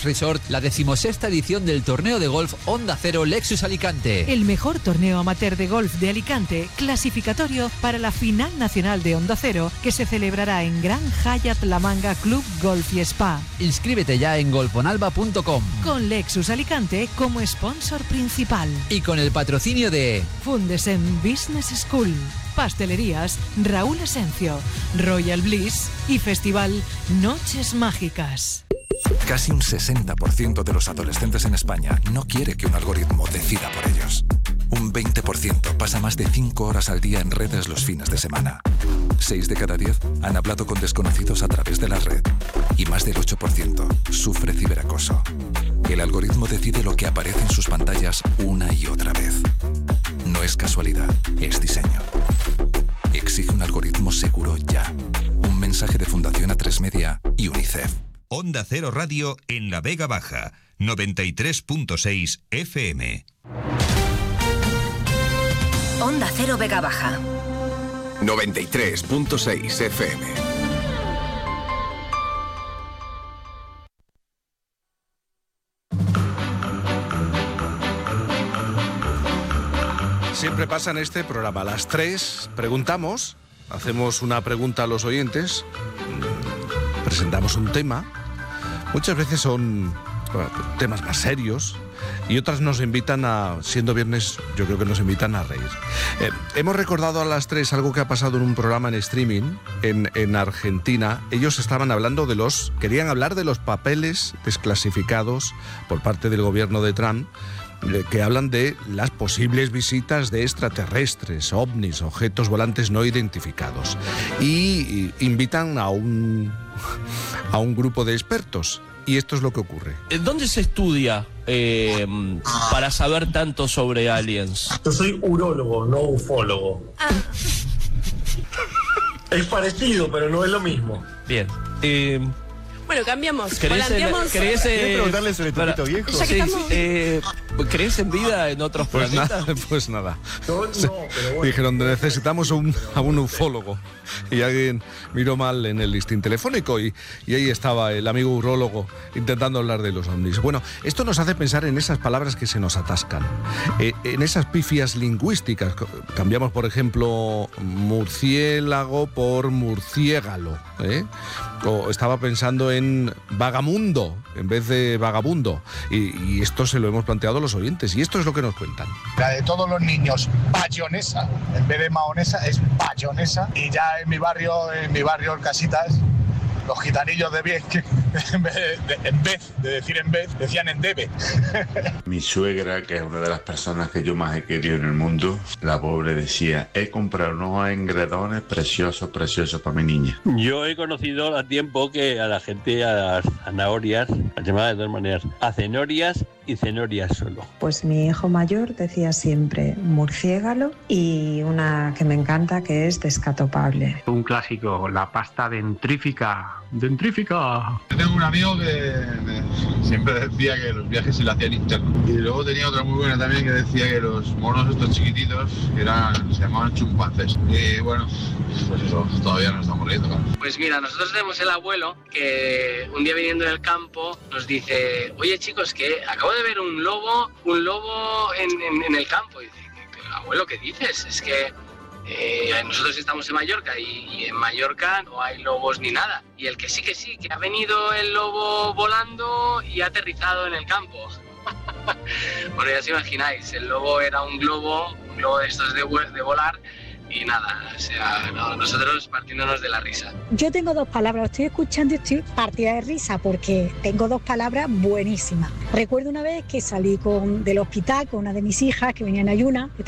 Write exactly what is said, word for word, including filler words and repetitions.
Golf Resort la decimosexta edición del torneo de golf Onda Cero Lexus Alicante. El mejor torneo amateur de golf de Alicante, clasificatorio para la final nacional de Onda Cero, que se celebrará en Gran Hyatt La Manga Club Golf y Spa. Inscríbete ya en golfonalba punto com. Con Lexus Alicante como sponsor principal. Y con el patrocinio de Fundesen Business School, Pastelerías Raúl Esencio, Royal Bliss y Festival Noches Mágicas. Casi un sesenta por ciento de los adolescentes en España no quiere que un algoritmo decida por ellos. Un veinte por ciento pasa más de cinco horas al día en redes los fines de semana. seis de cada diez han hablado con desconocidos a través de la red. Y más del ocho por ciento sufre ciberacoso. El algoritmo decide lo que aparece en sus pantallas una y otra vez. No es casualidad, es diseño. Exige un algoritmo seguro ya. Un mensaje de Fundación A tres Media y UNICEF. Onda Cero Radio en La Vega Baja, noventa y tres punto seis F M. Onda Cero Vega Baja, noventa y tres punto seis F M. Siempre pasa en este programa. A las tres preguntamos, hacemos una pregunta a los oyentes, presentamos un tema. Muchas veces son bueno, temas más serios y otras nos invitan a, siendo viernes, yo creo que nos invitan a reír. Eh, hemos recordado a las tres algo que ha pasado en un programa en streaming en, en Argentina. Ellos estaban hablando de los, querían hablar de los papeles desclasificados por parte del gobierno de Trump, que hablan de las posibles visitas de extraterrestres, ovnis, objetos volantes no identificados. Y, y invitan a un, a un grupo de expertos. Y esto es lo que ocurre. ¿Dónde se estudia eh, para saber tanto sobre aliens? Yo soy urólogo, no ufólogo. Ah. Es parecido, pero no es lo mismo. Bien. Eh... Bueno, cambiamos. ¿Crees en, ¿crees, ¿Quieres preguntarle sobre Topito Viejo? Ya que sí, estamos... eh, ¿Crees en vida en otros pues planetas? Nada, pues nada. No, no, pero bueno. Dijeron, necesitamos un, a un ufólogo. Y alguien miró mal en el listín telefónico y, y ahí estaba el amigo urólogo intentando hablar de los ovnis. Bueno, esto nos hace pensar en esas palabras que se nos atascan, eh, en esas pifias lingüísticas. Cambiamos, por ejemplo, murciélago por murciégalo, ¿eh? O estaba pensando en vagamundo en vez de vagabundo. Y, y esto se lo hemos planteado a los oyentes. Y esto es lo que nos cuentan. La de todos los niños, bayonesa. En vez de mahonesa es bayonesa. Y ya en mi barrio, en mi barrio, en Casitas, los gitanillos de bien, que en vez de, de, en vez de decir en vez, decían en debe. Mi suegra, que es una de las personas que yo más he querido en el mundo, la pobre decía, he comprado unos engredones preciosos, preciosos para mi niña. Yo he conocido a tiempo que a la gente, a las zanahorias, las llamadas de dos maneras, a cenorias y cenorias solo. Pues mi hijo mayor decía siempre murciégalo y una que me encanta que es descatopable. Un clásico, la pasta dentrífica. ¡Dentrífica! Yo tengo un amigo que siempre decía que los viajes se le hacían internos. Y luego tenía otra muy buena también que decía que los monos estos chiquititos eran, se llamaban chimpancés. Y bueno, pues eso, todavía no estamos riendo, claro. Pues mira, nosotros tenemos el abuelo que un día viniendo del campo nos dice, oye chicos, que acabo de ver un lobo, un lobo en, en, en el campo. Y dice, abuelo, ¿qué dices? Es que Eh, nosotros estamos en Mallorca y, y en Mallorca no hay lobos ni nada. Y el que sí que sí, que ha venido el lobo volando y ha aterrizado en el campo. Bueno, ya os imagináis, el lobo era un globo, un globo de estos de, de volar y nada, o sea, no, nosotros partiéndonos de la risa. Yo tengo dos palabras, estoy escuchando y estoy partida de risa porque tengo dos palabras buenísimas. Recuerdo una vez que salí con, del hospital con una de mis hijas que venía en ayuna.